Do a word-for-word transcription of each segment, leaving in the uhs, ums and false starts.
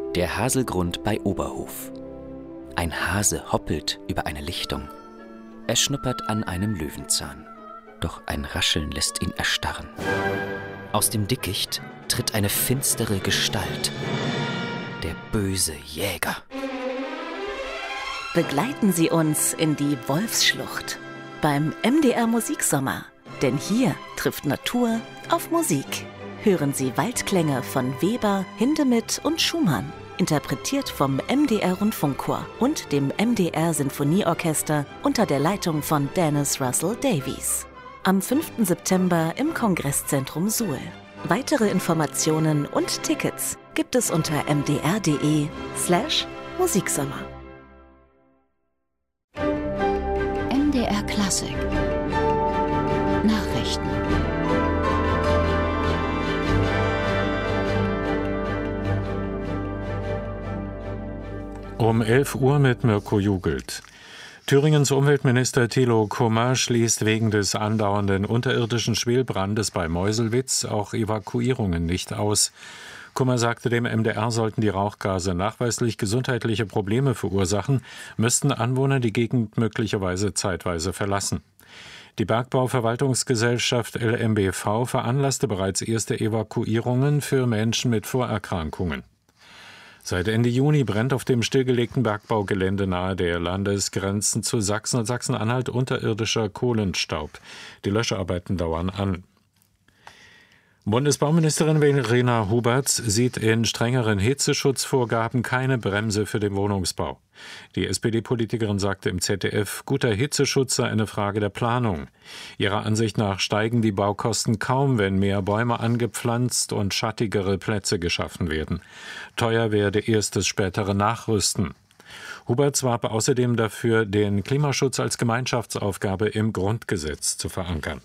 Der Haselgrund bei Oberhof. Ein Hase hoppelt über eine Lichtung. Er schnuppert an einem Löwenzahn. Doch ein Rascheln lässt ihn erstarren. Aus dem Dickicht tritt eine finstere Gestalt. Der böse Jäger. Begleiten Sie uns in die Wolfsschlucht beim M D R Musiksommer. Denn hier trifft Natur auf Musik. Hören Sie Waldklänge von Weber, Hindemith und Schumann. Interpretiert vom M D R Rundfunkchor und dem M D R Sinfonieorchester unter der Leitung von Dennis Russell Davies. Am fünften September im Kongresszentrum Suhl. Weitere Informationen und Tickets gibt es unter mdr.de slash Musiksommer. M D R Klassik Nachrichten. Um elf Uhr mit Mirko Jugelt. Thüringens Umweltminister Thilo Kummer schließt wegen des andauernden unterirdischen Schwelbrandes bei Meuselwitz auch Evakuierungen nicht aus. Kummer sagte dem M D R, sollten die Rauchgase nachweislich gesundheitliche Probleme verursachen, müssten Anwohner die Gegend möglicherweise zeitweise verlassen. Die Bergbauverwaltungsgesellschaft L M B V veranlasste bereits erste Evakuierungen für Menschen mit Vorerkrankungen. Seit Ende Juni brennt auf dem stillgelegten Bergbaugelände nahe der Landesgrenzen zu Sachsen und Sachsen-Anhalt unterirdischer Kohlenstaub. Die Löscharbeiten dauern an. Bundesbauministerin Verena Huberts sieht in strengeren Hitzeschutzvorgaben keine Bremse für den Wohnungsbau. Die S P D-Politikerin sagte im Z D F, guter Hitzeschutz sei eine Frage der Planung. Ihrer Ansicht nach steigen die Baukosten kaum, wenn mehr Bäume angepflanzt und schattigere Plätze geschaffen werden. Teuer werde erst das spätere Nachrüsten. Huberts warb außerdem dafür, den Klimaschutz als Gemeinschaftsaufgabe im Grundgesetz zu verankern.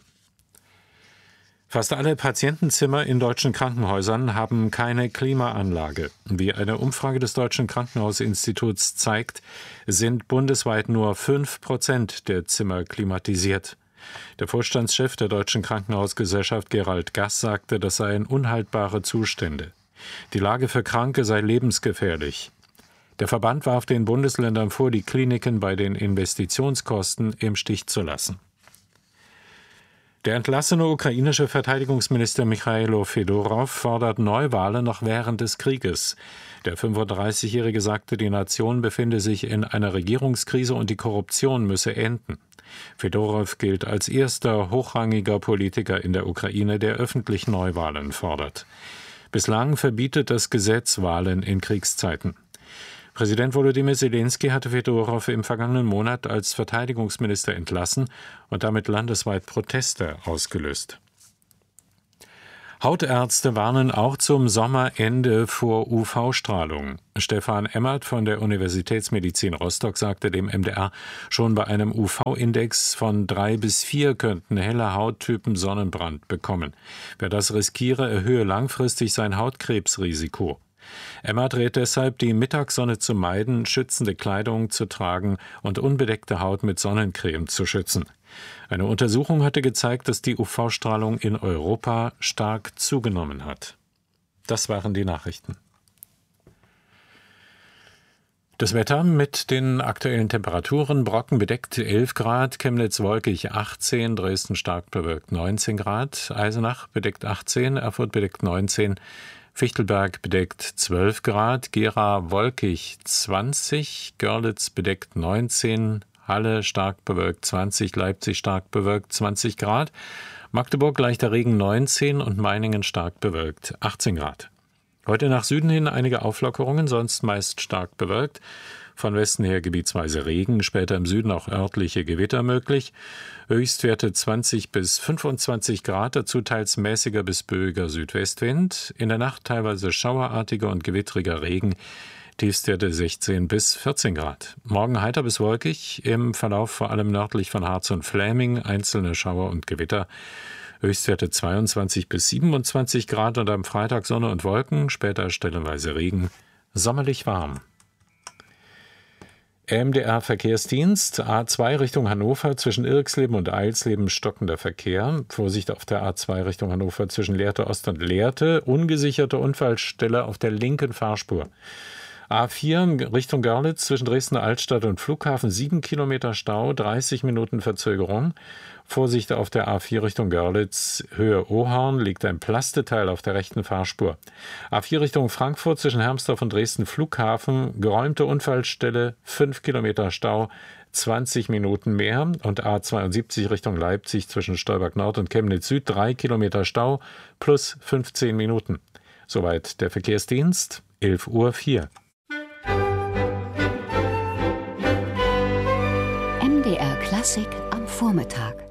Fast alle Patientenzimmer in deutschen Krankenhäusern haben keine Klimaanlage. Wie eine Umfrage des Deutschen Krankenhausinstituts zeigt, sind bundesweit nur fünf Prozent der Zimmer klimatisiert. Der Vorstandschef der Deutschen Krankenhausgesellschaft Gerald Gass sagte, das seien unhaltbare Zustände. Die Lage für Kranke sei lebensgefährlich. Der Verband warf den Bundesländern vor, die Kliniken bei den Investitionskosten im Stich zu lassen. Der entlassene ukrainische Verteidigungsminister Michailo Fedorow fordert Neuwahlen noch während des Krieges. Der fünfunddreißigjährige sagte, die Nation befinde sich in einer Regierungskrise und die Korruption müsse enden. Fedorow gilt als erster hochrangiger Politiker in der Ukraine, der öffentlich Neuwahlen fordert. Bislang verbietet das Gesetz Wahlen in Kriegszeiten. Präsident Volodymyr Zelensky hatte Fedorow im vergangenen Monat als Verteidigungsminister entlassen und damit landesweit Proteste ausgelöst. Hautärzte warnen auch zum Sommerende vor U V-Strahlung. Stefan Emmert von der Universitätsmedizin Rostock sagte dem M D R, schon bei einem U V-Index von drei bis vier könnten helle Hauttypen Sonnenbrand bekommen. Wer das riskiere, erhöhe langfristig sein Hautkrebsrisiko. Emmert rät deshalb, die Mittagssonne zu meiden, schützende Kleidung zu tragen und unbedeckte Haut mit Sonnencreme zu schützen. Eine Untersuchung hatte gezeigt, dass die U V-Strahlung in Europa stark zugenommen hat. Das waren die Nachrichten. Das Wetter mit den aktuellen Temperaturen: Brocken bedeckt elf Grad, Chemnitz wolkig achtzehn, Dresden stark bewölkt neunzehn Grad, Eisenach bedeckt achtzehn, Erfurt bedeckt neunzehn, Fichtelberg bedeckt zwölf Grad, Gera wolkig zwanzig, Görlitz bedeckt neunzehn, Halle stark bewölkt zwanzig, Leipzig stark bewölkt zwanzig Grad, Magdeburg leichter Regen neunzehn und Meiningen stark bewölkt achtzehn Grad. Heute nach Süden hin einige Auflockerungen, sonst meist stark bewölkt. Von Westen her gebietsweise Regen, später im Süden auch örtliche Gewitter möglich. Höchstwerte zwanzig bis fünfundzwanzig Grad, dazu teils mäßiger bis böiger Südwestwind. In der Nacht teilweise schauerartiger und gewittriger Regen. Tiefstwerte sechzehn bis vierzehn Grad. Morgen heiter bis wolkig, im Verlauf vor allem nördlich von Harz und Fläming einzelne Schauer und Gewitter. Höchstwerte zweiundzwanzig bis siebenundzwanzig Grad und am Freitag Sonne und Wolken, später stellenweise Regen. Sommerlich warm. M D R-Verkehrsdienst, A zwei Richtung Hannover, zwischen Irxleben und Eilsleben stockender Verkehr. Vorsicht auf der A zwei Richtung Hannover zwischen Lehrte Ost und Lehrte, ungesicherte Unfallstelle auf der linken Fahrspur. A vier Richtung Görlitz zwischen Dresdner Altstadt und Flughafen, sieben Kilometer Stau, dreißig Minuten Verzögerung. Vorsicht auf der A vier Richtung Görlitz, Höhe Ohorn, liegt ein Plasteteil auf der rechten Fahrspur. A vier Richtung Frankfurt zwischen Hermsdorf und Dresden Flughafen, geräumte Unfallstelle, fünf Kilometer Stau, zwanzig Minuten mehr. Und A zweiundsiebzig Richtung Leipzig zwischen Stolberg Nord und Chemnitz Süd, drei Kilometer Stau plus fünfzehn Minuten. Soweit der Verkehrsdienst, elf Uhr vier. M D R Klassik am Vormittag.